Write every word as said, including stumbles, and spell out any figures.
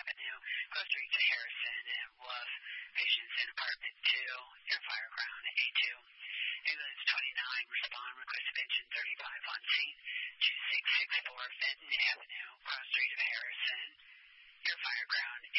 Avenue, Grove Street to Harrison and Wolf. Patients in apartment two, your fire ground A two. Ambulance twenty-nine, respond, request attention thirty-five on scene, two six six four Fenton Avenue, Grove Street of Harrison. Your fire ground